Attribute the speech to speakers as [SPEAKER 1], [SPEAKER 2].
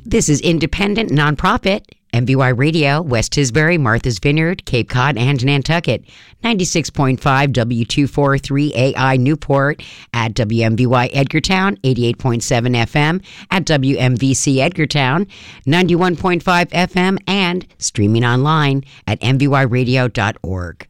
[SPEAKER 1] This is independent, nonprofit, MVY Radio, West Tisbury, Martha's Vineyard, Cape Cod, and Nantucket. 96.5 W243 AI Newport, at WMVY Edgartown, 88.7 FM, at WMVC Edgartown, 91.5 FM, and streaming online at mvyradio.org.